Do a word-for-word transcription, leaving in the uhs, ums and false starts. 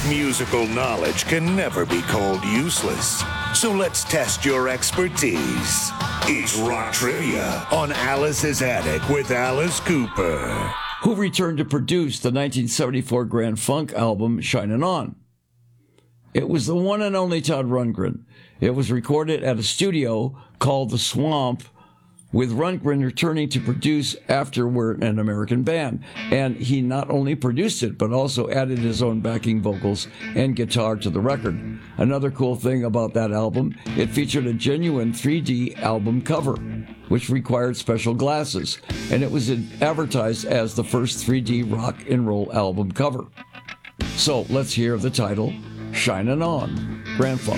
musical knowledge can never be called useless. So let's test your expertise. It's Rock Trivia on Alice's Attic with Alice Cooper, who returned to produce the nineteen seventy-four Grand Funk album Shinin' On. It was the one and only Todd Rundgren. It was recorded at a studio called The Swamp, with Rundgren returning to produce after We're an American Band. And he not only produced it, but also added his own backing vocals and guitar to the record. Another cool thing about that album, it featured a genuine three D album cover, which required special glasses, and it was advertised as the first three D rock and roll album cover. So let's hear the title, Shinin' On, Grand Funk.